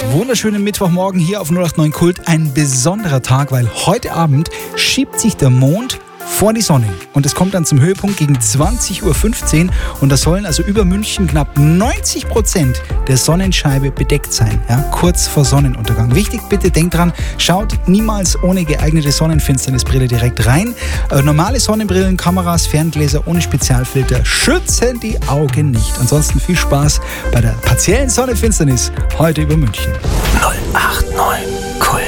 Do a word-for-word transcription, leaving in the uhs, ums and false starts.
wunderschönen Mittwochmorgen hier auf null acht neun Kult. Ein besonderer Tag, weil heute Abend schiebt sich der Mond vor die Sonne. Und es kommt dann zum Höhepunkt gegen zwanzig Uhr fünfzehn. Und da sollen also über München knapp neunzig Prozent der Sonnenscheibe bedeckt sein. Ja, kurz vor Sonnenuntergang. Wichtig, bitte denkt dran, schaut niemals ohne geeignete Sonnenfinsternisbrille direkt rein. Äh, normale Sonnenbrillen, Kameras, Ferngläser ohne Spezialfilter schützen die Augen nicht. Ansonsten viel Spaß bei der partiellen Sonnenfinsternis heute über München. null acht neun Kult.